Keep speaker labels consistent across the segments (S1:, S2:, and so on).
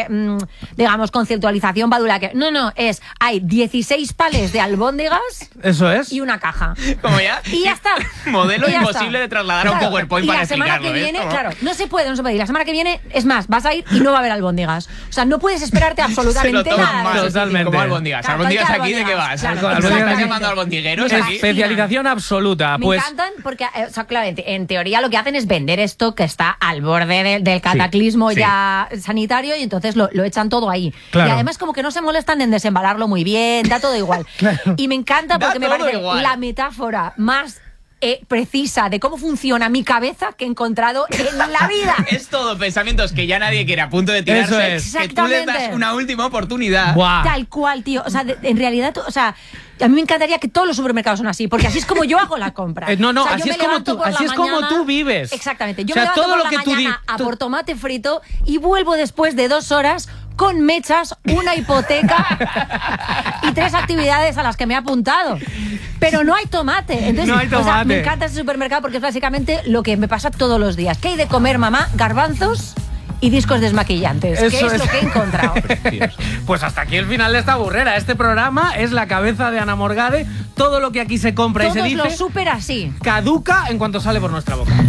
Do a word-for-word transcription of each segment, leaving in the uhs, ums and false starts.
S1: de, mmm, digamos, conceptualización badula. Que, no, no, es, hay dieciséis pales de albóndigas.
S2: Eso es.
S1: Y una caja.
S3: Como ya.
S1: Y ya está.
S3: Modelo
S1: y ya
S3: imposible
S1: está.
S3: de trasladar a un
S1: Claro,
S3: PowerPoint
S1: y
S3: para
S1: la semana
S3: explicarlo.
S1: que
S3: ¿eh?
S1: viene,
S3: Como...
S1: claro, no se puede, no se puede. Y la semana que viene, es más, vas a ir y no va a haber albóndigas. O sea, no puedes esperarte absolutamente
S3: Se lo toman
S1: nada.
S3: mal.
S2: Totalmente.
S3: Como albóndigas.
S1: Claro,
S3: ¿Albóndigas
S1: cualquier
S3: aquí de qué
S1: albóndigas,
S3: vas?
S1: claro,
S3: ¿Estás
S1: exactamente.
S3: llamando albondigueros aquí?
S2: Especialización absoluta.
S1: Me
S2: Pues
S1: encantan porque, eh, o sea, claramente, en teoría lo que hacen es vender esto que está al borde de- del cataclismo
S3: sí.
S1: ya sanitario y entonces lo, lo echan todo ahí.
S2: Claro.
S1: Y además como que no se molestan en desembalarlo muy bien, da todo igual.
S2: Claro.
S1: Y me encanta
S3: Da
S1: porque me
S3: todo
S1: parece
S3: igual.
S1: la metáfora más eh, precisa de cómo funciona mi cabeza que he encontrado en la vida.
S3: Es todo pensamientos que ya nadie quiere a punto de tirarse.
S2: Eso es.
S3: Que tú les das
S1: Exactamente.
S3: una última oportunidad.
S2: Buah.
S1: Tal cual, tío. O sea, de- en realidad, o sea, a mí me encantaría que todos los supermercados son así, porque así es como yo hago la compra.
S2: Eh, no, no,
S1: O sea,
S2: así
S1: yo
S2: es
S1: me
S2: como
S1: levanto
S2: tú-
S1: por la
S2: así es como
S1: mañana-
S2: tú vives.
S1: Exactamente. Yo
S2: O sea,
S1: me levanto
S2: todo
S1: por
S2: lo
S1: la
S2: que tú
S1: mañana
S2: di-
S1: a
S2: tú-
S1: por tomate frito y vuelvo después de dos horas con mechas, una hipoteca y tres actividades a las que me he apuntado. Pero no hay tomate. Entonces,
S2: No hay
S1: o sea,
S2: tomate.
S1: me encanta ese supermercado porque es básicamente lo que me pasa todos los días. ¿Qué hay de comer, mamá? Garbanzos y discos desmaquillantes. ¿Qué
S2: Eso
S1: es,
S2: es.
S1: lo que he encontrado?
S2: Pues hasta aquí el final de esta burrera. Este programa es la cabeza de Ana Morgade. Todo lo que aquí se compra y se
S1: Todos
S2: dice
S1: los súper así.
S2: caduca en cuanto sale por nuestra boca.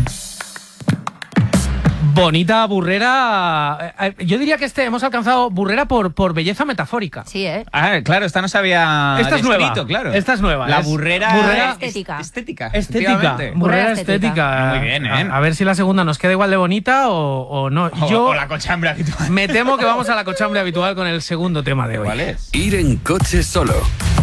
S2: Bonita burrera. Eh, eh, Yo diría que este hemos alcanzado burrera por, por belleza metafórica.
S1: Sí, ¿eh?
S3: Ah, claro, esta no se había
S2: Esta es nueva.
S3: descrito, claro.
S2: Esta es nueva.
S3: La
S2: Es
S3: burrera,
S2: burrera
S1: estética.
S3: es- Estética.
S2: Estética,
S3: efectivamente.
S2: burrera
S1: Burrera
S2: estética.
S1: estética.
S3: Muy bien, ¿eh?
S2: A, a ver si la segunda nos queda igual de bonita o, o no.
S3: O,
S2: Yo
S3: o la cochambre habitual.
S2: me temo que vamos a la cochambre habitual con el segundo tema de hoy.
S3: ¿Cuál es?
S4: Ir en coche solo.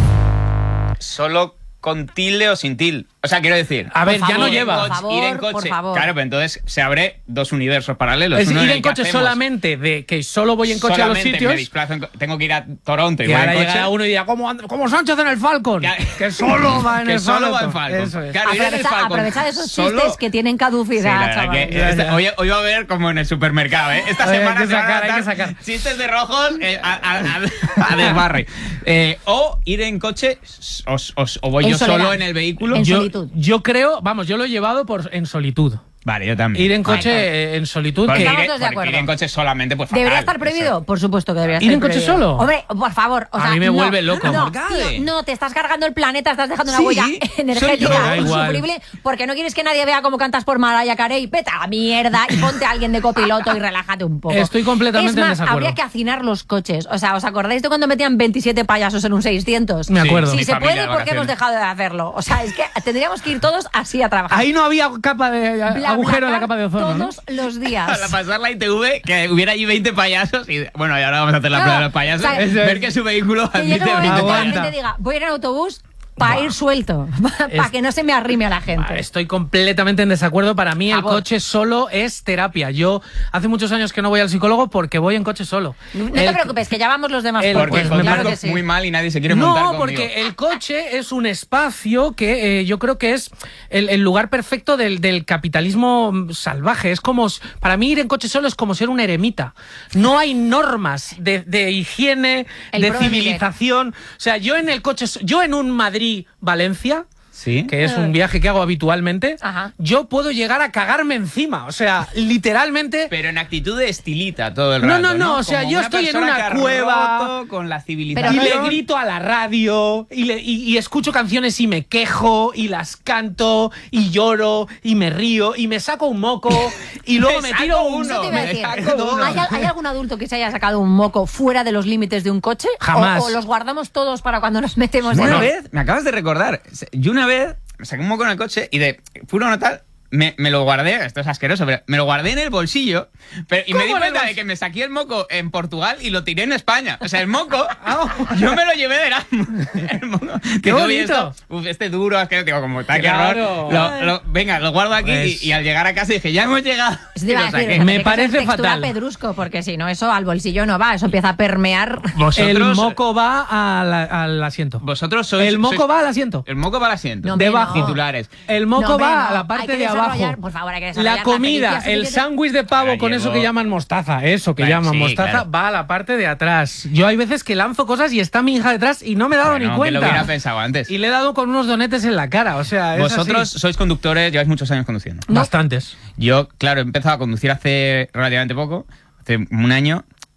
S3: Solo con tilde o sin tilde. O sea, quiero decir.
S2: A ver,
S1: Por
S2: ya no
S1: favor,
S2: lleva.
S1: por favor,
S3: ir en coche.
S1: por favor.
S3: Claro, pero entonces se abre dos universos paralelos.
S2: Es
S3: Uno
S2: ir
S3: el
S2: en
S3: que
S2: coche
S3: hacemos
S2: solamente de que solo voy en coche a los
S3: solamente
S2: sitios.
S3: me desplazo en co- tengo que ir a Toronto y
S2: Que
S3: voy
S2: ahora
S3: en coche.
S2: llegará uno y dirá, como, And- como Sánchez en el Falcon.
S3: Ya-
S2: Que solo va en
S3: que
S2: el
S3: solo
S2: Falcon.
S3: va en Falcon.
S2: Eso es.
S3: Claro, ir en el
S1: Aprovecha,
S3: Falcon
S1: aprovecha de esos
S3: solo-
S1: chistes que tienen
S3: Sí,
S1: caducidad,
S3: la verdad
S1: chaval.
S3: que
S2: Ya,
S3: esta-
S2: ya.
S3: hoy, hoy va a ver como en el supermercado, ¿eh? Esta
S2: Hay
S3: semana
S2: que
S3: se van a
S2: sacar, hay
S3: dar
S2: que sacar.
S3: chistes de rojos eh, a, a, a, a desbarre. Eh, o ir en coche o, o- o voy
S1: En
S3: yo
S1: soledad.
S3: solo en el vehículo.
S1: En
S2: Yo,
S1: solitud.
S2: yo creo, vamos, yo lo he llevado por, en solitud.
S3: Vale, yo también.
S2: Ir en coche
S3: Vale.
S2: eh, en solitud.
S3: Porque
S2: Que,
S1: Estamos
S3: ir,
S1: todos de
S3: porque
S1: acuerdo.
S3: ir en coche solamente, pues fatal.
S1: ¿Debería estar prohibido?
S3: Eso.
S1: Por supuesto que debería
S2: ¿Ir
S1: estar
S2: en coche
S1: prohibido.
S2: solo?
S1: Hombre, por favor. O
S2: A
S1: sea,
S2: mí me
S1: no,
S2: vuelve loco.
S1: No,
S3: Morgade.
S1: tío, no, te estás cargando el planeta, estás dejando una
S3: Sí,
S1: huella
S3: soy yo.
S1: energética
S2: Da igual.
S1: insufrible porque no quieres que nadie vea cómo cantas por Mariah Carey. Vete a la mierda y ponte a alguien de copiloto y relájate un poco.
S2: Estoy completamente
S1: es
S2: en
S1: más,
S2: desacuerdo.
S1: habría que hacinar los coches. O sea, ¿os acordáis de cuando metían veintisiete payasos en un seiscientos?
S2: Me acuerdo.
S1: Si
S3: Mi
S1: se
S3: familia
S1: puede,
S3: de
S1: ¿por qué hemos
S3: vacaciones.
S1: dejado de hacerlo? O sea, es que tendríamos que ir todos así a trabajar.
S2: ahí no había capa de
S1: Bla,
S2: agujero en la
S1: blacar
S2: capa de ozono, ¿no?
S1: todos los días.
S3: Para pasar la I T V, que hubiera allí veinte payasos y bueno, y ahora vamos a hacer la
S1: Claro,
S3: prueba de los payasos.
S1: o sea,
S2: Eso
S3: ver
S2: es.
S3: que su vehículo
S1: Que llegue
S3: admite
S1: un momento
S3: veinte
S1: que la
S2: Aguanta.
S1: gente diga, voy a ir en autobús para ir suelto, para
S2: Es-
S1: que no se me arrime a la gente.
S2: Ah, Estoy completamente en desacuerdo. Para mí el
S1: Favor.
S2: coche solo es terapia. Yo hace muchos años que no voy al psicólogo porque voy en coche solo.
S1: No te
S2: El-
S1: preocupes, que ya vamos los demás.
S2: el-
S1: por-
S3: Porque
S2: Pues
S3: el
S2: me
S3: coche
S1: claro
S3: es
S1: que sí.
S3: muy mal y nadie se quiere montar
S2: No,
S3: conmigo.
S2: porque el coche es un espacio que eh, yo creo que es el, el lugar perfecto del, del capitalismo mm, salvaje. Es como, s- para mí ir en coche solo es como ser un eremita. No hay normas de, de higiene,
S1: El
S2: de
S1: pro de
S2: civilización. O sea, yo en el coche, so- yo en un Madrid-Valencia,
S3: Sí.
S2: que es un viaje que hago habitualmente,
S1: Ajá.
S2: yo puedo llegar a cagarme encima. O sea, literalmente...
S3: Pero en actitud de estilita todo el
S2: No,
S3: rato.
S2: no, no, o sea,
S3: Como
S2: yo estoy en
S3: persona
S2: una
S3: que ha
S2: cueva.
S3: roto con la
S2: Y
S3: civilización.
S1: Pero
S2: le grito a la radio, y, le- y- y escucho canciones y me quejo, y las canto, y lloro, y me río, y me saco un moco, y luego
S3: Me
S2: me, tiro
S3: saco
S2: un...
S3: uno.
S1: Eso te iba a
S3: me
S1: decir.
S3: saco uno.
S1: ¿Hay, ¿Hay algún adulto que se haya sacado un moco fuera de los límites de un coche?
S2: Jamás.
S1: ¿O, o los guardamos todos para cuando nos metemos
S3: Una
S1: en él?
S3: vez, me acabas de recordar, yo una vez me saqué un moco en el coche y de puro notar me, me lo guardé, esto es asqueroso, pero me lo guardé en el bolsillo pero, y me di
S2: ¿Cómo en el
S3: cuenta de
S2: bolsillo?
S3: que me saqué el moco en Portugal y lo tiré en España. O sea, el moco, yo me lo llevé de Erasmus. El moco.
S2: ¡Qué
S3: Digo, "Oye,
S2: bonito!
S3: esto, uf, este duro, asqueroso", digo, como está, qué
S2: Claro.
S3: horror. Lo- lo- venga, lo guardo aquí
S2: Pues-
S3: y, y al llegar a casa dije, ya hemos llegado.
S1: Eso te
S3: Y
S1: iba
S3: lo
S1: a decir,
S3: saqué.
S1: o sea,
S2: Me
S1: tiene que
S2: parece
S1: ser textura
S2: fatal.
S1: pedrusco, porque si no, eso al bolsillo no va, eso empieza a permear.
S3: Vosotros,
S2: El moco va al, al asiento.
S3: vosotros sois...
S2: El moco
S3: sois-
S2: va al asiento.
S3: El moco va al asiento.
S1: No, hombre,
S2: Debajo.
S1: no.
S3: Titulares.
S2: El moco
S1: No, hombre,
S2: va
S1: no.
S2: a la
S1: Hay
S2: parte
S1: que
S2: de abajo.
S1: desarrollar, por favor, hay que desarrollar
S2: La comida,
S1: pericia
S2: el
S1: suficiente.
S2: sándwich de pavo con
S3: Gallego.
S2: eso que llaman mostaza, eso que
S3: Claro,
S2: llaman
S3: sí,
S2: mostaza,
S3: claro.
S2: va a la parte de atrás. Yo hay veces que lanzo cosas y está mi hija detrás y no me he dado
S3: Bueno,
S2: ni
S3: que
S2: cuenta.
S3: lo hubiera pensado antes.
S2: Y le he dado con unos donetes en la cara, o sea, es
S3: Vosotros
S2: así.
S3: sois conductores, lleváis muchos años conduciendo.
S2: Bastantes.
S3: Yo, claro, he empezado a conducir hace relativamente poco, hace un año,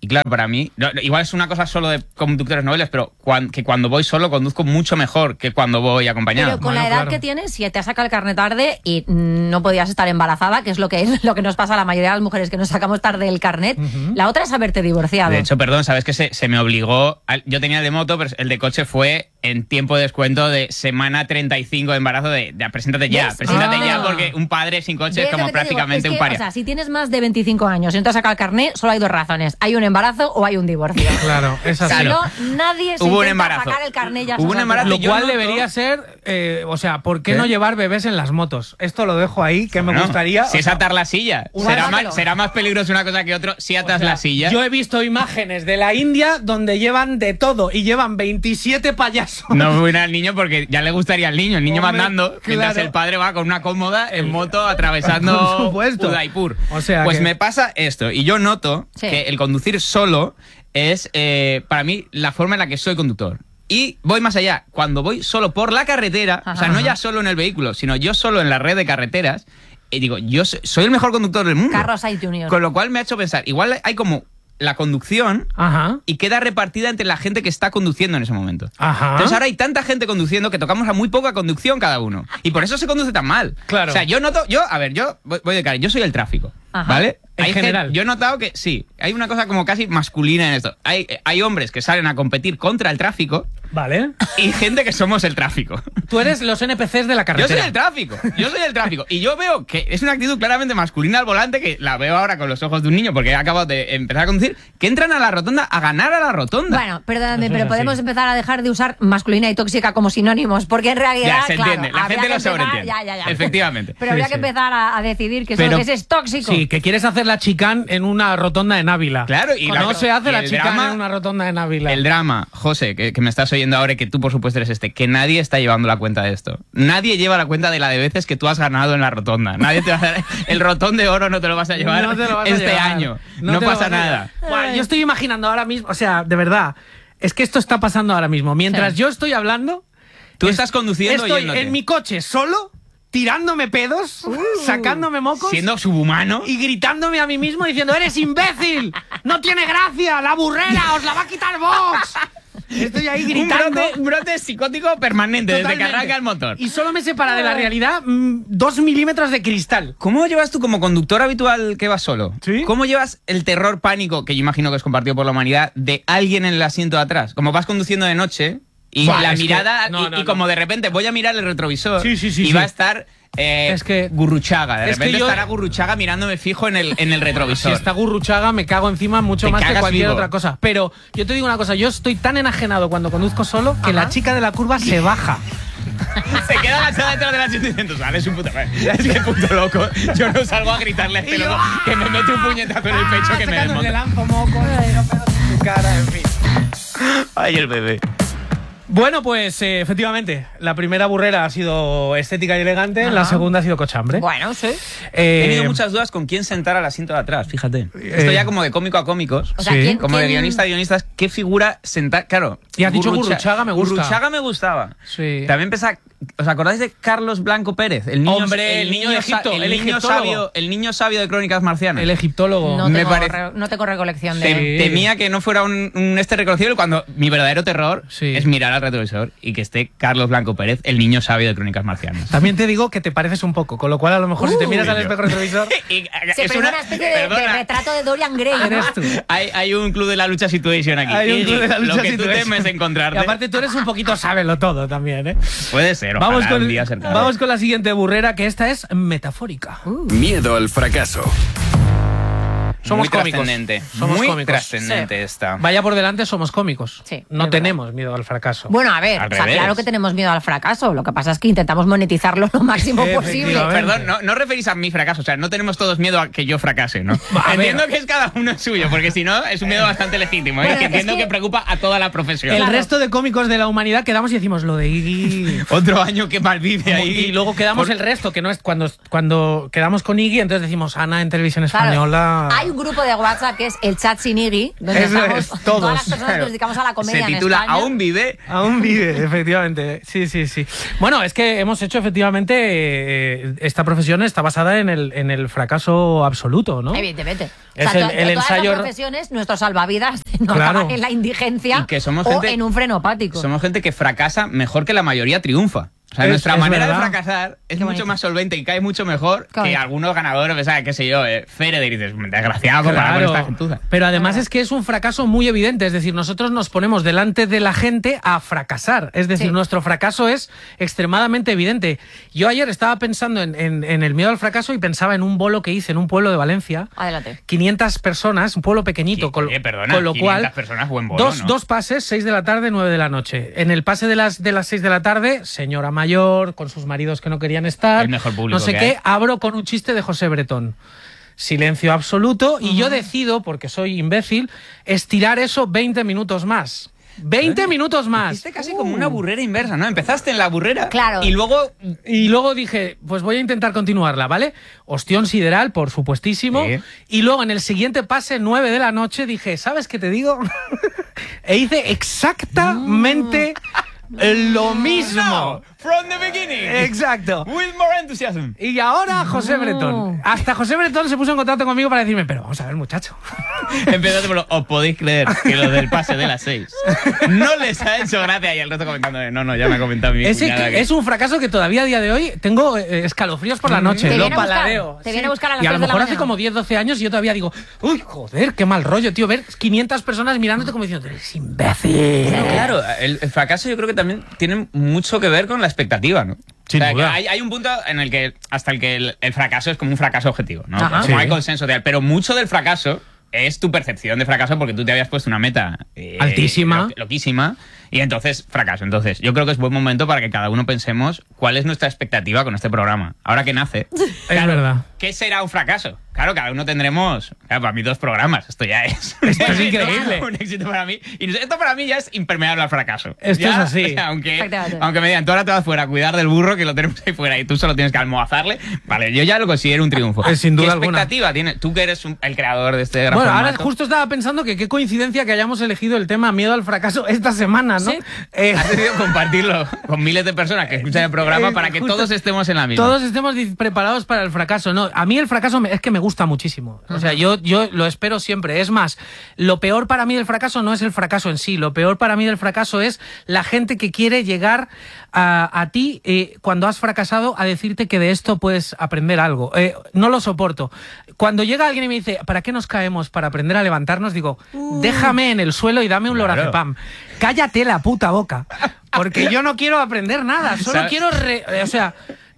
S3: Y claro, para mí, no, igual es una cosa solo de conductores noveles, pero cuan, que cuando voy solo conduzco mucho mejor que cuando voy acompañado.
S1: Pero con
S2: Bueno,
S1: la edad
S2: claro.
S1: que tienes, si te has sacado el carnet tarde y no podías estar embarazada, que es lo que es lo que nos pasa a la mayoría de las mujeres que nos sacamos tarde el carnet, uh-huh. la otra es haberte divorciado.
S3: De hecho, perdón, sabes que se, se me obligó. A, yo tenía el de moto, pero el de coche fue en tiempo de descuento de semana treinta y cinco de embarazo de, de preséntate ya,
S1: ¿Ves?
S3: preséntate
S1: Ah.
S3: ya, porque un padre sin coche
S1: ¿Ves
S3: es como
S1: lo que te digo?
S3: prácticamente
S1: Es que,
S3: un paria.
S1: O sea, si tienes más de veinticinco años y no te has sacado el carnet, solo hay dos razones. Hay un embarazo o hay un divorcio.
S2: Claro, es así.
S1: Si
S3: Claro.
S1: no, nadie se
S3: Hubo un
S1: intenta
S3: embarazo.
S1: sacar el carnet ya.
S3: Hubo un embarazo.
S2: Lo
S3: yo
S2: cual
S3: noto-
S2: debería ser, eh, o sea, ¿por qué,
S3: ¿Qué?
S2: no llevar bebés en las motos? Esto lo dejo ahí, que me
S3: Bueno,
S2: gustaría.
S3: Si
S2: o
S3: es
S2: sea,
S3: atar la silla.
S1: Igual
S3: Será
S1: dátelo.
S3: más, será más peligroso una cosa que otro si atas
S2: o sea,
S3: la silla.
S2: Yo he visto imágenes de la India donde llevan de todo y llevan veintisiete payasos.
S3: No voy al niño porque ya le gustaría al niño, el niño
S2: Hombre,
S3: mandando, mientras
S2: claro.
S3: el padre va con una cómoda en moto atravesando
S2: Por supuesto.
S3: Udaipur.
S2: O sea
S3: pues
S2: que-
S3: me pasa esto, y yo noto
S1: Sí.
S3: que el conducir solo es, eh, para mí, la forma en la que soy conductor. Y voy más allá, cuando voy solo por la carretera, o sea,
S1: Ajá.
S3: no ya solo en el vehículo, sino yo solo en la red de carreteras, y digo, yo so- soy el mejor conductor del mundo.
S1: Carros hay Junior.
S3: Con lo cual me ha hecho pensar, igual hay como la conducción
S2: Ajá.
S3: y queda repartida entre la gente que está conduciendo en ese momento.
S2: Ajá.
S3: Entonces ahora hay tanta gente conduciendo que tocamos a muy poca conducción cada uno. Y por eso se conduce tan mal.
S2: Claro.
S3: O sea, yo noto, yo, a ver, yo voy voy de cara, yo soy el tráfico.
S1: Ajá.
S3: ¿Vale?
S2: En
S3: Hay
S2: general.
S3: gente- yo he notado que sí, hay una cosa como casi masculina en esto. Hay, hay hombres que salen a competir contra el tráfico
S2: Vale.
S3: y gente que somos el tráfico.
S2: Tú eres los N P Cs de la
S3: Yo
S2: carretera.
S3: soy el tráfico, yo soy el tráfico. Y yo veo que es una actitud claramente masculina al volante, que la veo ahora con los ojos de un niño porque he acabado de empezar a conducir, que entran a la rotonda a ganar a la rotonda.
S1: Bueno, perdóname,
S2: Eso
S1: pero
S2: es
S1: podemos
S2: así.
S1: empezar a dejar de usar masculina y tóxica como sinónimos, porque en realidad,
S3: Ya, se
S1: claro,
S3: entiende, la
S1: habría
S3: gente
S1: que
S3: lo
S1: empezar-
S3: sobreentiende.
S1: Ya, ya, ya.
S3: Efectivamente.
S1: Pero habría
S2: Sí,
S1: que
S2: sí.
S1: empezar a, a decidir que, eso,
S2: Pero-
S1: que ese es tóxico.
S2: Sí, que quieres hacer la chicán en una rotonda en Ávila.
S3: Claro, y
S2: no
S3: la-
S2: se hace
S3: y
S2: la
S3: el
S2: chicán
S3: drama-
S2: en una rotonda en Ávila.
S3: El drama, José, que, que me estás oyendo ahora y que tú por supuesto eres este, que nadie está llevando la cuenta de esto. Nadie lleva la cuenta de la de veces que tú has ganado en la rotonda. Nadie te va a dar el rotón de oro, no te lo vas a llevar
S2: No te lo vas a
S3: este
S2: llevar.
S3: año. No,
S2: te lo
S3: pasa
S2: vas a
S3: nada.
S2: llevar. Buah, yo estoy imaginando ahora mismo, o sea, de verdad, es que esto está pasando ahora mismo. Mientras
S1: Sí.
S2: yo estoy hablando,
S3: Tú
S2: es-
S3: estás conduciendo
S2: estoy
S3: yéndote.
S2: en mi coche solo, tirándome pedos, sacándome mocos
S3: Siendo subhumano.
S2: y gritándome a mí mismo diciendo, eres imbécil, no tiene gracia, la burrera, os la va a quitar Vox. Estoy ahí
S3: Un
S2: gritando.
S3: brote, un brote psicótico permanente desde que
S2: Totalmente.
S3: arranca el motor.
S2: Y solo me separa de la realidad mm, dos milímetros de cristal.
S3: ¿Cómo llevas tú como conductor habitual que vas solo?
S2: ¿Sí?
S3: ¿Cómo llevas el terror pánico, que yo imagino que es compartido por la humanidad, de alguien en el asiento de atrás? Como vas conduciendo de noche y
S2: Buah,
S3: la
S2: es que-
S3: mirada,
S2: no,
S3: y,
S2: no,
S3: y
S2: no.
S3: como de repente voy a mirar el retrovisor
S2: Sí, sí, sí,
S3: y
S2: sí.
S3: va a estar eh,
S2: Es que-
S3: Gurruchaga. De
S2: es que
S3: repente
S2: yo-
S3: estará Gurruchaga mirándome fijo en el, en el
S2: Si
S3: retrovisor.
S2: está Gurruchaga, me cago encima mucho
S3: Te
S2: más que
S3: cagas
S2: cualquier
S3: vivo.
S2: otra cosa. Pero yo te digo una cosa, yo estoy tan enajenado cuando conduzco solo que la chica de la curva se baja.
S3: Se queda agachada detrás del asiento diciendo, sales un puto... Es que puto loco. Yo no salgo a gritarle a este
S2: Y yo,
S3: loco que me mete un puñetazo en el pecho que me
S2: Sacando, le
S3: desmonta.
S2: lanzo moco, y no pedo en su cara, en fin.
S3: Ay, el bebé.
S2: Bueno, pues eh, efectivamente, la primera burrera ha sido estética y elegante,
S1: Ajá.
S2: la segunda ha sido cochambre.
S1: Bueno, sí.
S2: Eh,
S3: He tenido muchas dudas con quién sentar al asiento de atrás, fíjate. Esto ya como de cómico a cómicos.
S1: O sea,
S2: Sí.
S1: ¿quién-
S3: Como de
S1: quién-
S3: guionista a guionistas, ¿qué figura sentar? Claro.
S2: Y has dicho Gurruchaga, me gusta.
S3: Gurruchaga me gustaba.
S2: Sí.
S3: También pensaba, ¿os acordáis de Carlos Blanco Pérez? El niño,
S2: Hombre, el niño de Egipto,
S3: sa- el,
S2: el
S3: niño
S2: egiptólogo.
S3: sabio, el niño sabio de Crónicas Marcianas.
S2: El egiptólogo.
S1: No,
S3: Me
S1: tengo
S3: parece-
S1: re- no tengo recolección de...
S3: Tem-
S2: Sí.
S3: Temía que no fuera un, un este reconocible cuando mi verdadero terror
S2: Sí.
S3: es mirar al retrovisor y que esté Carlos Blanco Pérez, el niño sabio de Crónicas Marcianas.
S2: También te digo que te pareces un poco, con lo cual a lo mejor si te miras al espejo retrovisor,
S3: Y-
S1: Se
S3: es
S1: pone una, especie de, de
S3: perdona,
S1: retrato de Dorian Gray, ¿no?
S2: eres tú.
S3: Hay, hay un club de la lucha situation aquí.
S2: Hay un
S3: Iggy,
S2: club de la lucha
S3: lo que tú
S2: situation.
S3: temes encontrarte.
S2: Y aparte tú eres un poquito sábelo todo también, ¿eh?
S3: Puede ser,
S2: Vamos
S3: ojalá
S2: con,
S3: un día ser capaz.
S2: vamos con la siguiente burrera, que esta es metafórica.
S4: Miedo al fracaso.
S2: Somos
S3: muy
S2: cómicos.
S3: trascendente.
S2: Somos
S3: muy
S2: cómicos.
S3: trascendente
S1: Sí.
S3: esta.
S2: Vaya por delante, somos cómicos.
S1: Sí,
S2: no
S1: es
S2: tenemos miedo al fracaso.
S1: Bueno, a ver,
S3: Al
S1: o sea,
S3: revés.
S1: claro que tenemos miedo al fracaso. Lo que pasa es que intentamos monetizarlo lo máximo posible.
S2: Efectivamente.
S3: Perdón, no, no referís a mi fracaso, o sea, no tenemos todos miedo a que yo fracase, ¿no?
S2: A ver.
S3: Entiendo que es cada uno suyo, porque si no, es un miedo bastante legítimo, ¿eh?
S1: Bueno,
S3: que
S1: es
S3: entiendo que...
S1: que-
S3: preocupa a toda la profesión.
S2: El
S1: Claro.
S2: resto de cómicos de la humanidad quedamos y decimos lo de Iggy.
S3: Otro año que malvive ahí.
S2: Y luego quedamos
S3: Por-
S2: el resto, que no es cuando, cuando quedamos con Iggy, entonces decimos Ana en televisión
S1: Claro,
S2: española.
S1: hay un grupo de WhatsApp que es el Chat Sinigui, donde
S2: Eso
S1: estamos
S2: es,
S1: todas
S2: todos.
S1: las personas que nos dedicamos a la comedia
S3: Se titula
S1: en España.
S3: Aún vive.
S2: Aún vive, efectivamente. Sí, sí, sí. Bueno, es que hemos hecho efectivamente eh, esta profesión está basada en el, en el fracaso absoluto, ¿no?
S1: Evidentemente.
S2: Es
S1: o sea,
S2: el-
S1: to-
S2: el
S1: todas
S2: ensayo-
S1: las profesiones, nuestro salvavidas no
S2: Claro.
S1: acaba en la indigencia
S3: Y que somos
S1: o
S3: gente-
S1: en un frenopático.
S3: Somos gente que fracasa mejor que la mayoría triunfa. O sea,
S2: Es-
S3: nuestra
S2: es
S3: manera
S2: verdad.
S3: de fracasar es
S1: Qué
S3: mucho
S1: bonito.
S3: más solvente y cae mucho mejor
S1: Qué
S3: que
S1: bonito.
S3: algunos ganadores, o sea, qué sé yo, eh, Federer, y dices, desgraciado comparado con esta gentuza.
S2: Pero además es que es un fracaso muy evidente, es decir, nosotros nos ponemos delante de la gente a fracasar, es decir,
S1: Sí.
S2: nuestro fracaso es extremadamente evidente. Yo ayer estaba pensando en, en- en el miedo al fracaso y pensaba en un bolo que hice en un pueblo de Valencia,
S1: Adelante.
S2: quinientas personas, un pueblo pequeñito,
S3: Sí,
S2: con,
S3: oye, perdona,
S2: con lo cual
S3: quinientas personas, buen bolo,
S2: dos,
S3: ¿no?
S2: dos pases, seis de la tarde, nueve de la noche. En el pase de las de las seis de la tarde, señora mayor con sus maridos que no querían estar,
S3: El mejor público
S2: no sé
S3: que
S2: qué,
S3: hay.
S2: abro con un chiste de José Bretón. Silencio absoluto y yo decido, porque soy imbécil, estirar eso veinte minutos más. veinte minutos más.
S3: Hiciste casi como una burrera inversa, ¿no? Empezaste en la burrera
S1: Claro.
S3: y luego...
S2: Y luego dije, pues voy a intentar continuarla, ¿vale? Ostión sideral, por supuestísimo.
S3: Sí.
S2: Y luego en el siguiente pase, nueve de la noche, dije, ¿sabes qué te digo? E hice exactamente lo mismo.
S3: From the beginning.
S2: Exacto.
S3: With more enthusiasm.
S2: Y ahora José Bretón. Hasta José Bretón se puso en contacto conmigo para decirme, pero vamos a ver, muchacho.
S3: Empezaste por lo, os podéis creer que lo del pase de las seis no les ha hecho gracia y el resto comentando, no, no, ya me ha comentado mi
S2: Ese
S3: cuñada
S2: que-
S3: que-
S2: es un fracaso que todavía a día de hoy tengo eh, escalofríos por la noche.
S1: Te
S2: Lo
S1: viene a buscar,
S2: paladeo.
S1: te viene a buscar a las
S2: Y a lo
S1: tres de la
S2: mejor hace
S1: mañana.
S2: como diez, doce años y yo todavía digo, uy, joder, qué mal rollo, tío. Ver quinientas personas mirándote como diciendo, eres imbécil.
S3: Bueno, claro, el, el fracaso yo creo que también tiene mucho que ver con la expectativa, ¿no?
S2: Sin
S3: o sea,
S2: duda.
S3: que hay, hay un punto en el que hasta el que el, el fracaso es como un fracaso objetivo, ¿no?
S1: Ajá.
S3: Como
S2: Sí.
S3: hay consenso real, pero mucho del fracaso es tu percepción de fracaso porque tú te habías puesto una meta eh,
S2: Altísima.
S3: lo- loquísima y entonces fracaso. Entonces, yo creo que es buen momento para que cada uno pensemos cuál es nuestra expectativa con este programa. Ahora que nace,
S2: Es verdad.
S3: ¿qué será un fracaso? Claro, cada uno tendremos, claro, para mí dos programas, esto ya es.
S2: Esto es increíble.
S3: Un éxito para mí. Y esto para mí ya es impermeable al fracaso.
S2: Esto
S3: Ya,
S2: es así.
S3: o sea, aunque,
S1: Exactamente.
S3: aunque me digan, tú ahora te vas fuera a cuidar del burro que lo tenemos ahí fuera y tú solo tienes que almohazarle, vale, yo ya lo considero un triunfo.
S2: Eh, sin duda
S3: ¿Qué
S2: alguna.
S3: expectativa tienes? Tú que eres un- el creador de este gran
S2: Bueno, ahora
S3: formato.
S2: justo estaba pensando que qué coincidencia que hayamos elegido el tema miedo al fracaso esta semana, ¿no?
S1: Sí.
S2: Eh,
S3: Has decidido compartirlo con miles de personas que escuchan el programa
S2: Eh,
S3: para que
S2: justo-
S3: todos estemos en la misma.
S2: Todos estemos di- preparados para el fracaso. No, a mí el fracaso me- es que me gusta muchísimo. O sea, yo, yo lo espero siempre. Es más, lo peor para mí del fracaso no es el fracaso en sí. Lo peor para mí del fracaso es la gente que quiere llegar a, a ti eh, cuando has fracasado a decirte que de esto puedes aprender algo. Eh, no lo soporto. Cuando llega alguien y me dice, ¿para qué nos caemos? Para aprender a levantarnos, digo, déjame en el suelo y dame un
S3: Claro.
S2: lorazepam. Cállate la puta boca. Porque yo no quiero aprender nada. Solo
S3: ¿Sabes?
S2: quiero, re- o sea,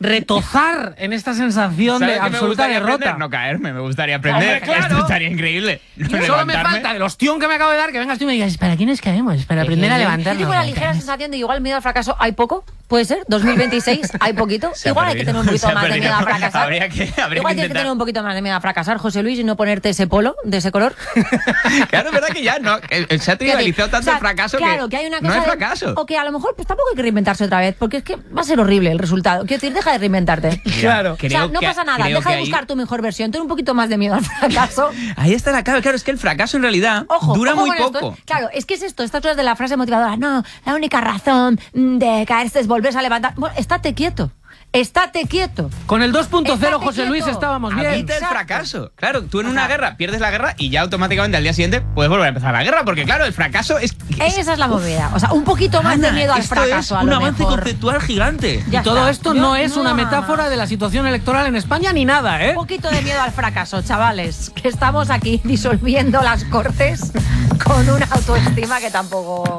S2: retozar en esta sensación
S3: ¿Sabes
S2: de
S3: qué me
S2: absoluta
S3: gustaría
S2: derrota.
S3: aprender? No caerme, me gustaría aprender.
S2: Hombre, claro.
S3: Esto estaría increíble.
S2: Solo me
S3: Levantarme.
S2: falta el ostión que me acabo de dar que vengas tú y me digas, ¿para quién nos caemos? Para aprender a
S1: Yo
S2: levantarnos.
S1: tengo la ligera sensación de igual miedo al fracaso hay poco, puede ser, dos mil veintiséis hay poquito.
S3: Se ha
S1: Igual hay que
S3: perdido.
S1: tener un poquito
S3: Se ha
S1: más de
S3: perdido.
S1: miedo a fracasar.
S3: Habría que- habría que
S1: igual tienes que
S3: intentar.
S1: tener un poquito más de miedo a fracasar, José Luis, y no ponerte ese polo de ese color.
S3: Claro, es verdad que ya no. que Se ha trivializado tanto
S1: O sea,
S3: el fracaso
S1: claro,
S3: que,
S1: que hay una
S3: no
S1: cosa
S3: es
S1: de-
S3: fracaso.
S1: o que a lo mejor pues tampoco hay que reinventarse otra vez, porque es que va a ser horrible el resultado. Quiero decir, deja de reinventarte.
S2: Claro.
S1: O sea,
S3: Creo
S1: no
S3: que-
S1: pasa nada,
S3: creo
S1: deja
S3: que
S1: de
S3: ahí-
S1: buscar tu mejor versión, ten un poquito más de miedo al fracaso.
S3: Ahí está la clave. Claro, es que el fracaso en realidad
S1: Ojo,
S3: dura
S1: ojo
S3: muy
S1: con esto,
S3: poco.
S1: ¿eh? Claro, es que es esto, estas cosas de la frase motivadora. No, la única razón mm, de caerse es volverse a levantar. Bueno, estate quieto. Estate quieto.
S2: Con el dos punto cero,
S1: Estate
S2: José Luis,
S1: quieto.
S2: estábamos bien.
S3: Evita el
S1: Exacto.
S3: fracaso. Claro, tú en
S1: O
S3: una
S1: sea-
S3: guerra pierdes la guerra y ya automáticamente al día siguiente puedes volver a empezar la guerra. Porque claro, el fracaso es. es-
S1: Esa es la movida. O sea, un poquito más de
S3: Ana,
S1: miedo al
S3: esto
S1: fracaso.
S3: es
S1: a
S3: un
S1: lo
S3: avance
S1: mejor.
S3: conceptual gigante.
S1: Ya
S2: Y todo
S1: está.
S2: esto
S1: Yo-
S2: no es una
S1: nada
S2: metáfora
S1: más.
S2: de la situación electoral en España ni nada, ¿eh?
S1: Un poquito de miedo al fracaso, chavales. Que estamos aquí disolviendo las cortes con una autoestima que tampoco.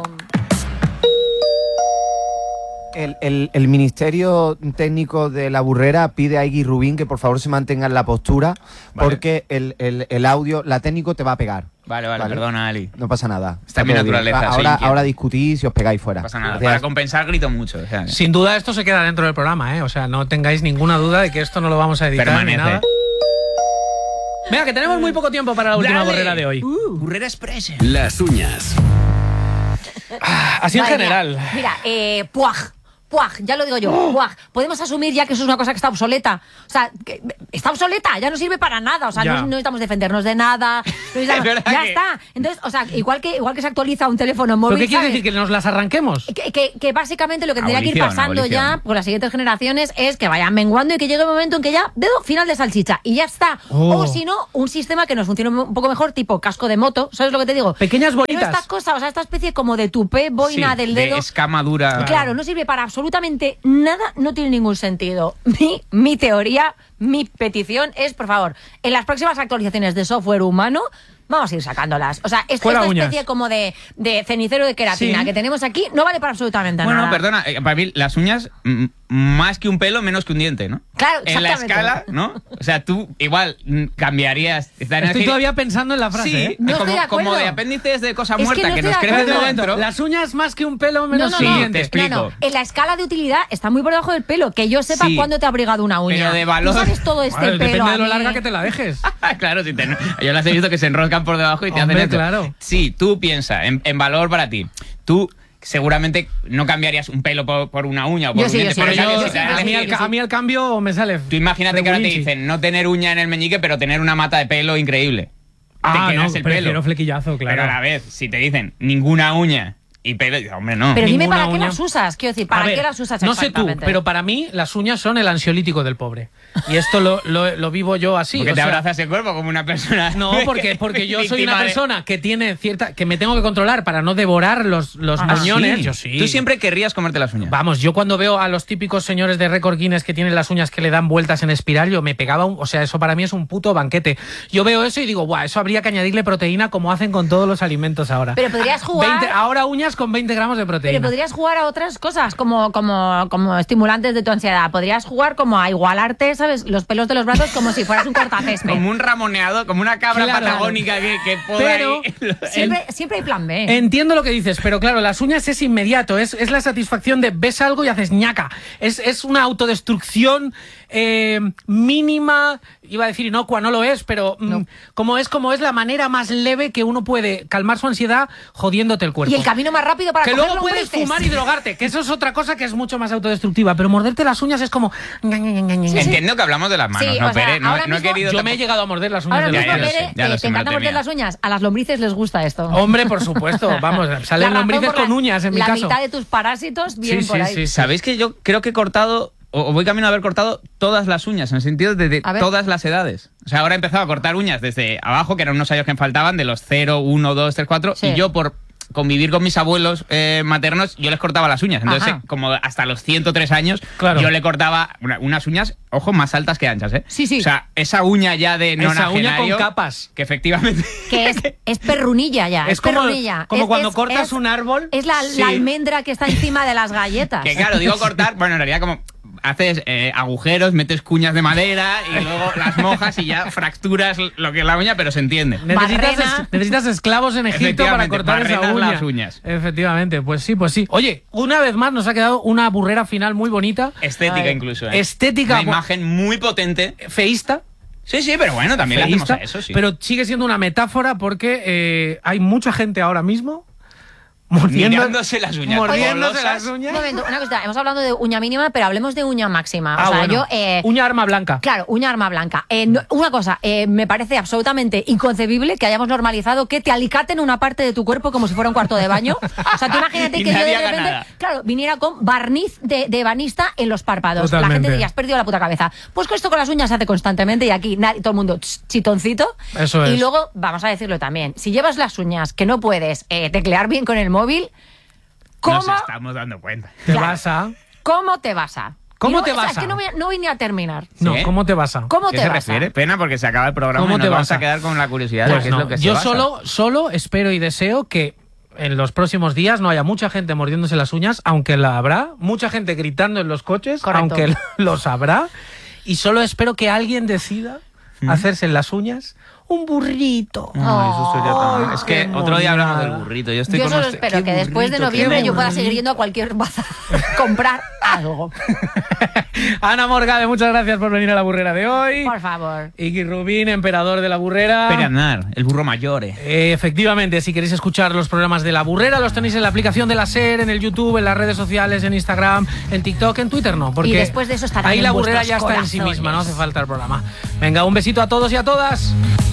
S5: El, el- el Ministerio Técnico de la Burrera pide a Iggy Rubín que por favor se mantenga en la postura
S3: Vale.
S5: porque el, el- el audio, la técnico te va a pegar.
S3: Vale, vale,
S5: Vale.
S3: perdona, Ali.
S5: No pasa nada.
S3: Está en mi
S5: todo bien.
S3: naturaleza, soy
S5: Ahora,
S3: inquieto.
S5: ahora discutís y os pegáis fuera.
S3: No pasa nada.
S5: Gracias.
S3: Para compensar grito mucho. O sea, que-
S2: Sin duda esto se queda dentro del programa, ¿eh? O sea, no tengáis ninguna duda de que esto no lo vamos a editar
S3: Permanece.
S2: ni nada. Venga, que tenemos muy poco tiempo para la última
S3: Dale.
S2: borrera de hoy.
S3: Burrera Express.
S4: Las uñas.
S2: Así en
S1: Madre mía.
S2: general.
S1: Mira, eh, puaj. ¡buah! Ya lo digo yo, ¡buah! Podemos asumir ya que eso es una cosa que está obsoleta. O sea, que está obsoleta, ya no sirve para nada. O sea,
S2: Ya.
S1: no, no necesitamos defendernos de nada. No necesitamos- ya
S3: que-
S1: está. Entonces, o sea, igual que, igual que se actualiza un teléfono
S2: ¿Pero
S1: móvil.
S2: qué quiere
S1: ¿sabes?
S2: decir? ¿Que nos las arranquemos?
S1: Que, que- que básicamente lo que tendría que ir
S3: Abolición,
S1: pasando
S3: abolición.
S1: ya con las siguientes generaciones es que vayan menguando y que llegue un momento en que ya, dedo final de salchicha y ya está.
S2: Oh.
S1: O si no, un sistema que nos funcione un poco mejor, tipo casco de moto, ¿sabes lo que te digo?
S2: Pequeñas
S1: Pero
S2: bolitas.
S1: esta cosa, o sea, esta especie como de tupé, boina
S3: Sí,
S1: del
S3: de
S1: dedo.
S3: escama dura.
S1: Claro, no sirve para absolutamente nada, no tiene ningún sentido. Mi, mi teoría, mi petición es, por favor, en las próximas actualizaciones de software humano, vamos a ir sacándolas. O sea, esta,
S2: Fuera
S1: esta
S2: uñas.
S1: especie como de, de cenicero de queratina
S2: Sí.
S1: que tenemos aquí no vale para absolutamente
S3: Bueno,
S1: nada.
S3: perdona, eh, para mí las uñas, mm, más que un pelo, menos que un diente, ¿no?
S1: Claro,
S3: En la
S1: exactamente.
S3: escala, ¿no? O sea, tú igual mm, cambiarías.
S2: Estoy todavía pensando en la frase.
S3: Sí,
S2: ¿eh?
S1: No estoy
S3: como,
S1: de acuerdo.
S3: como de apéndices de cosa
S1: Es que
S3: muerta
S1: no
S3: que,
S1: estoy
S3: nos
S1: de
S3: crecen
S1: acuerdo.
S3: de dentro.
S2: Las uñas más que un pelo,
S1: No,
S2: menos
S1: no,
S2: que un
S1: no.
S2: diente.
S3: te explico.
S1: No, no. En la escala de utilidad está muy por debajo del pelo. Que yo sepa
S3: Sí.
S1: cuándo te ha abrigado una uña.
S3: Pero de valor-
S1: ¿Tú sabes todo este
S2: Bueno,
S1: pelo?
S2: depende
S1: a
S2: de lo
S1: mí?
S2: larga que te la dejes.
S3: Claro, si te- yo las he visto que se enroscan por debajo y te
S2: Hombre,
S3: hacen esto.
S2: claro.
S3: Sí, tú piensa en, en valor para ti. Tú seguramente no cambiarías un pelo por, por una uña o por
S1: Yo
S3: un
S1: sí,
S3: diente.
S1: yo sí,
S3: pero
S1: yo
S3: sabes
S1: sí,
S3: que
S1: yo
S3: te
S1: sí,
S3: dan
S2: a,
S3: a
S2: mí
S3: elegir.
S2: el, ca- a mí el cambio me sale.
S3: Tú imagínate que ahora te
S2: regulinchi.
S3: dicen no tener uña en el meñique, pero tener una mata de pelo increíble.
S2: Ah,
S3: te quedas
S2: no,
S3: el
S2: prefiero
S3: pelo.
S2: flequillazo, claro.
S3: Pero a la vez, si te dicen ninguna uña y pelo, dices, hombre, no.
S1: Pero dime
S2: Ninguna
S1: para qué
S2: uña.
S1: las usas. Quiero decir, ¿para
S2: A ver,
S1: qué las usas
S2: no sé tú,
S1: exactamente?
S2: pero para mí las uñas son el ansiolítico del pobre. Y esto lo, lo- lo vivo yo así.
S3: porque
S2: o
S3: te
S2: sea,
S3: abrazas el cuerpo como una persona.
S2: No, porque, porque yo soy
S3: víctima
S2: una
S3: de-
S2: persona que tiene cierta. Que me tengo que controlar para no devorar los, los
S1: Ah,
S2: muñones.
S3: sí.
S2: Yo sí.
S3: Tú siempre querrías comerte las uñas.
S2: Vamos, yo cuando veo a los típicos señores de récord Guinness que tienen las uñas que le dan vueltas en espiral, yo me pegaba un, o sea, eso para mí es un puto banquete. Yo veo eso y digo, guau, eso habría que añadirle proteína como hacen con todos los alimentos ahora.
S1: Pero podrías jugar-
S2: veinte ahora uñas con veinte gramos de proteína.
S1: Pero podrías jugar a otras cosas como, como, como estimulantes de tu ansiedad. Podrías jugar como a igualarte, ¿sabes? Los pelos de los brazos como si fueras un cortacésped.
S3: Como un ramoneado, como una cabra
S2: Claro.
S3: patagónica que, que poda
S2: Pero-
S3: ahí.
S1: Siempre, siempre hay plan B.
S2: Entiendo lo que dices, pero claro, las uñas es inmediato, es, es la satisfacción de ves algo y haces ñaca. Es, es una autodestrucción eh, mínima, iba a decir inocua, no lo es, pero mm, como es como es la manera más leve que uno puede calmar su ansiedad jodiéndote el cuerpo.
S1: Y el camino más rápido para
S2: que
S1: coger
S2: luego puedes
S1: lombrices.
S2: fumar y drogarte, que eso es otra cosa que es mucho más autodestructiva, pero morderte las uñas es como...
S3: Entiendo que hablamos de las manos,
S1: Sí,
S3: no,
S1: o sea,
S3: Pere, no,
S1: ahora
S3: no he
S1: mismo-
S3: querido...
S2: Yo me he
S3: tampoco-
S2: llegado a morder las uñas
S1: Ahora
S2: de los
S1: mismo,
S3: ya lo
S2: pies.
S3: sé,
S1: Bere,
S3: ya lo
S1: eh,
S3: sé,
S1: te
S3: me lo
S1: encanta morder
S3: temía.
S1: las uñas. A las lombrices les gusta esto.
S2: Hombre, por supuesto, vamos, salen
S1: La razón
S2: lombrices
S1: por la-
S2: con uñas en mi
S1: la
S2: caso.
S1: mitad de tus parásitos vienen
S2: Sí,
S1: por
S2: sí,
S1: ahí.
S2: sí.
S3: ¿Sabéis que yo creo que he cortado, o o voy camino a haber cortado todas las uñas, en el sentido de, de
S1: A ver.
S3: todas las edades? O sea, ahora he empezado a cortar uñas desde abajo, que eran unos años que me faltaban, de los cero, uno, dos, tres, cuatro,
S1: Sí.
S3: y yo por convivir con mis abuelos eh, maternos, yo les cortaba las uñas. Entonces,
S1: Ajá.
S3: eh, como hasta los ciento tres años,
S2: Claro.
S3: yo le cortaba una- unas uñas, ojo, más altas que anchas, ¿eh?
S1: Sí, sí.
S3: O sea, esa uña ya de
S2: Esa uña con
S3: nonagenario,
S2: capas.
S3: que efectivamente...
S1: Que es, es perrunilla ya. Es,
S2: Es como,
S1: perrunilla.
S2: como
S1: Es-
S2: cuando
S1: es-
S2: cortas
S1: es-
S2: un árbol.
S1: Es la,
S3: Sí.
S1: la almendra que está encima de las galletas.
S3: Que claro, digo cortar, bueno, en realidad como haces eh, agujeros, metes cuñas de madera y luego las mojas y ya fracturas lo que es la uña, pero se entiende.
S2: Necesitas,
S1: Barrena.
S2: es- necesitas esclavos en Egipto para
S3: Efectivamente,
S2: cortar esa
S3: barrenas
S2: uña.
S3: las uñas.
S2: Efectivamente, pues sí, pues sí. Oye, una vez más nos ha quedado una burrera final muy bonita,
S3: Estética
S1: Ay.
S3: incluso. ¿eh?
S2: Estética,
S3: Una imagen muy potente.
S2: feísta,
S3: Sí, sí, pero bueno, también le
S2: feísta,
S3: hacemos a eso, sí.
S2: pero sigue siendo una metáfora porque eh, hay mucha gente ahora mismo mordiendo,
S3: Mirándose las uñas.
S2: mordiéndose
S3: golosas.
S2: las
S1: Un
S2: uñas.
S1: momento, una cosa. Hemos hablado de uña mínima, pero hablemos de uña máxima. O
S2: Ah,
S1: sea,
S2: bueno.
S1: yo. eh,
S2: Uña arma blanca.
S1: Claro, uña arma blanca. Eh, no- una cosa, eh, me parece absolutamente inconcebible que hayamos normalizado que te alicaten una parte de tu cuerpo como si fuera un cuarto de baño. O sea, tú imagínate
S3: Y
S1: que yo de
S3: nadie haga
S1: repente,
S3: nada.
S1: claro, viniera con barniz de, de ebanista en los párpados. La
S2: Totalmente.
S1: gente diría, has perdido la puta cabeza. Pues con esto con las uñas se hace constantemente y aquí nadie- todo el mundo ch, chitoncito.
S2: Eso
S1: Y
S2: es.
S1: luego, vamos a decirlo también, si llevas las uñas que no puedes eh, teclear bien con el móvil, ¿cómo,
S3: Nos estamos dando cuenta.
S2: Te
S1: Claro.
S2: vas a...
S1: ¿cómo te vas a?
S2: ¿Cómo
S1: Y no-
S2: te
S1: o sea,
S2: vas
S1: Es
S2: a?
S1: que no voy a, no voy ni a terminar.
S2: No,
S3: ¿Sí?
S2: ¿cómo te vas a?
S1: ¿Cómo
S3: ¿Qué
S1: te
S3: se
S1: vas a?
S3: refiere? Pena porque se acaba el programa
S2: ¿Cómo
S3: y nos
S2: te
S3: vamos
S2: vas a?
S3: a quedar con la curiosidad de
S2: Pues
S3: qué
S2: no,
S3: es lo que se
S2: yo
S3: basa.
S2: solo, solo espero y deseo que en los próximos días no haya mucha gente mordiéndose las uñas, aunque la habrá, mucha gente gritando en los coches,
S1: Correcto.
S2: aunque los habrá, y solo espero que alguien decida hacerse en las uñas un burrito.
S3: Ay, eso sería tan...
S1: Ay,
S3: Es que
S2: qué
S3: otro día hablamos
S2: monada.
S3: del burrito. Yo estoy
S1: Yo
S3: con
S1: solo
S3: este-
S1: espero
S3: qué
S1: que después de
S3: burrito, qué
S1: noviembre yo pueda
S3: burrito.
S1: seguir yendo a cualquier bazar comprar algo.
S2: Ana Morgade, muchas gracias por venir a la burrera de hoy.
S1: Por favor.
S2: Iggy Rubín, emperador de la burrera.
S3: Pereandar, el burro mayor. eh.
S2: Eh, efectivamente, si queréis escuchar los programas de La Burrera, los tenéis en la aplicación de la SER, en el YouTube, en las redes sociales, en Instagram, en TikTok, en Twitter no. Porque
S1: Y después de eso estarán
S2: ahí
S1: en
S2: La Burrera ya
S1: vuestros
S2: está en sí misma, no hace
S1: corazones.
S2: falta el programa. Venga, un besito a todos y a todas.